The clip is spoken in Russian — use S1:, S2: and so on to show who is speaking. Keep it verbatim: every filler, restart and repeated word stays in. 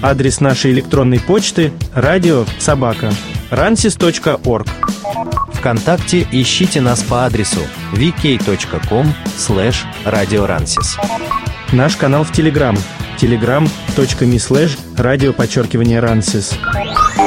S1: Адрес нашей электронной почты радио собака рансис точка орг.
S2: ВКонтакте ищите нас по адресу ви кей точка ком слэш радиорансис.
S1: Наш канал в Телеграм telegram точка me слэш радио подчеркивание рансис.